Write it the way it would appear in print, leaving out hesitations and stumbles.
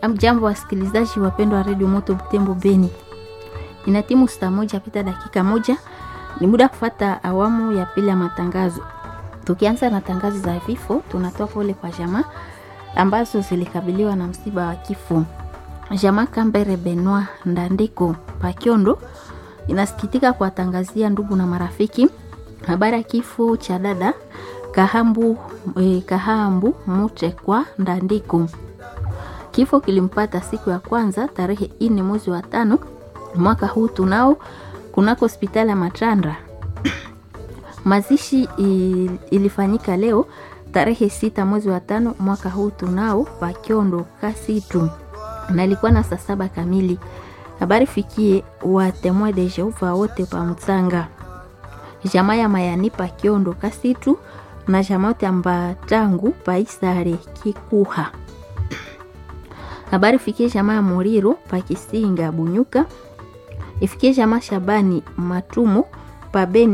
Jambo wasikilizaji wapendwa wa Radio Moto Butembo Beni. Inatimu saa moja pita dakika moja. Ni muda kufuata awamu ya pili ya matangazo. Tukianza na tangazo za vifo, tunatoa pole kwa jamaa ambazo zilikabiliwa na msiba wa kifo. Jamaa Kambere Benoit Ndandiko Pakiondo inasikitika kuwatangazia ndugu na marafiki habari ya kifo cha dada Kahambu Mutekwa Ndandiko. Kifo kilimpata siku ya kwanza tarehe 4 mwezi wa 5 mwaka huu tunao kunako hospitali ya Matanda. Mazishi ilifanyika leo tarehe 6 mwezi wa 5 mwaka huu tunao Pakiondo Kasitu na ilikuwa na saa 7 kamili. Habari fikie wa Témoin de Jehova wote pa Mtsanga. Jamaa ya Mayani Pakiondo Kasitu na jamaa yote Ambatangu Paisare Kikuha. Habari fikie jamaa ya Muriro Pakisinga Bunyuka. Ifikie jamaa Shabani Matumu pa Beni